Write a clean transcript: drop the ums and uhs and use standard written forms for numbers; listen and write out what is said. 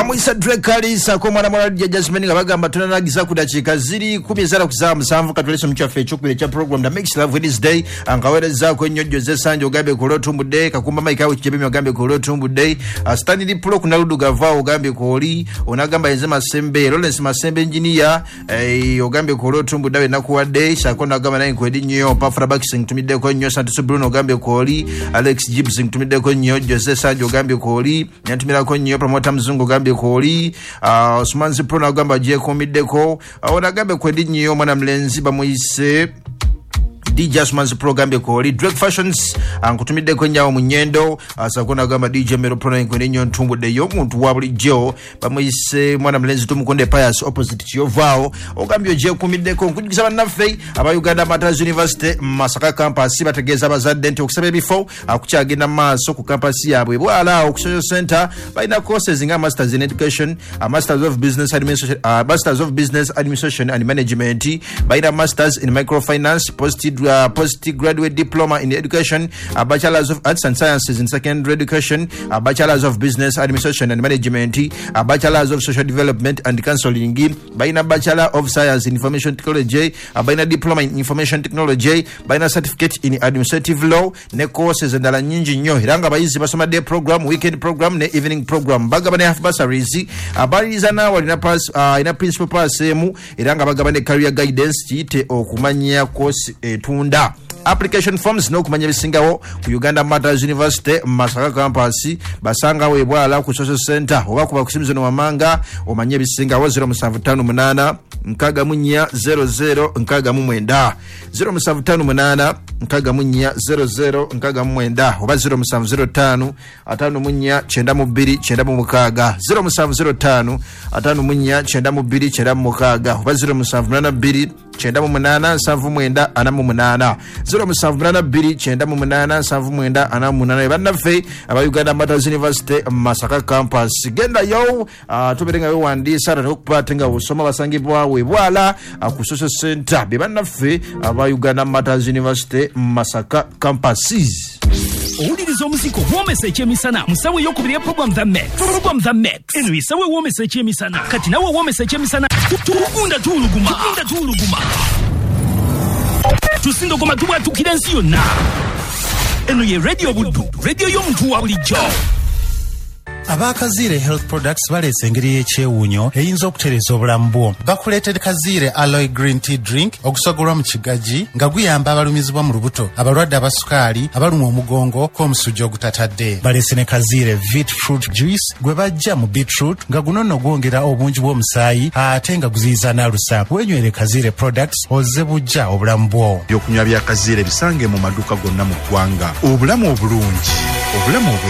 Amuisa Drekali sako mwana mwana Jasmine nga bagamba tunanagiza kudachika ziri 10 katulesa mchafe chokubile cha program da Mix Love Wednesday angaweleza kwenye Jose Sanjo gambe kulotu mbude kakumba maikawe chibemi wagambe kulotu mbude Stani di pro kuna ludu gavao ugambe kuholi unagamba enzema sembe Lawrence Masembe engineer ugambe kulotu mbudawe nakuwa day sakona gamba na inkwedi nyo Pafra Bakising tumide kwenye Santos Bruno ugambe kuholi Alex Gibson tumide kwenye Jose Sanjo ugambe kuholi nyantumila kwenye Promoter Mzungu ugambe kuholi Osmanzi Pro na gamba je komideko onagambe kwedi nyo mwana mlenzi bamuise DJ Asman's program yako Drake Fashions ankutumide kwenyawo munyendo asakona gamba DJ Mero Pro na kwenye ntumbu de yo muntu wabuli jo bamwise mwana mlenzi tumukonde Pius opposite Chiovao ogambyo je kumideko nkujikisa banafe aba Uganda Matters University Masaka campus bategeza abazadde okusabe before akukyagenda maso ku campus yabwe bwala okushoyo center baina courses nga masters in education masters of business administration and management baina masters in microfinance postgraduate diploma in education, a bachelor's of arts and sciences in secondary education, a bachelor's of business administration and management, a bachelor's of social development and counseling, baina bachelor of science in information technology, a baina diploma in information technology, baina certificate in administrative law, ne courses and ala nyingi nyo hiranga bayizi basoma day program, weekend program, ne evening program. Bagabane half basarizi, abaliza na walina pass ina principal pass emu hiranga bagabane career guidance chite okumanya course tunda application forms no kumanya bisingawo ku Uganda Matters University Masaka campus basanga webwala ku social center oba kuba kusimzo no mamanga omanye bisingawo 0758 nkaga munya 00 nkaga mumwenda 0758 nkaga munya 00 nkaga mumwenda oba 0705 atano munya chenda mubiri chenda mumukaga 0705 atano munya chenda mubiri chenda mumukaga oba 0782 chenda mumunana savu mwenda anamu munana 0782 chenda mumunana savu mwenda anamu munana banafe aba Uganda Matters University Masaka campus genda yo tuberenga we wandi sara okupatenga usoma basangibwa we bwala ku social center banafe aba Uganda Matters University Masaka campuses. Owuliriza omuziko womesa ekyemisana musawe yokubiri program The Mix eno yisawe womesa ekyemisana kati nawe womesa ekyemisana tugunda tuluguma tusindo goma tuwa tukirensi yonna eno ye radio buddu radio y'omuntu wa bulijjo. Abakazire Health Products balese engeri y'ekyewuunyo eyinza okutereza obulamu bwo. Bakuleetera Kazire Aloe Green Tea Drink okusogolwa mu kigaji nga guyamba abalumizibwa mu lubuto, abalwadde abasukaali, abalumwa omugongo k'omusujja ogutatadde. Balese ne Kazire Vit Fruit Juice gwe bajja mu beetroot nga guno nno gwongera obungi bw'omusaayi ate nga guziyiza n'alusa. Wenywere Kazire Products ozze bujja obulamu bwo. Ebyokunywa bya Kazire bisange mu maduuka gonna mu ggwanga. Obulamu obulungi, obulamu